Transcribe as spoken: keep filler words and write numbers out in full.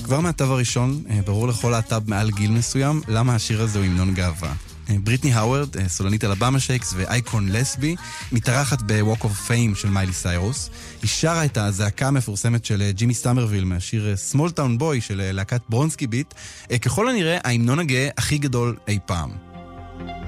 כבר מהטב הראשון, ברור לכל להט"ב מעל גיל מסוים, למה השיר הזה הוא המנון גאווה. בריטני האוורד, סולנית אלבמה שייקס ואייקון לסבי, מתארחת ב-Walk of Fame של מיילי סיירוס. היא שרה את הזעקה המפורסמת של ג'ימי סטאמרוויל מהשיר Small Town Boy של להקת ברונסקי ביט, ככל הנראה ההמנון הגאה הכי גדול אי פעם.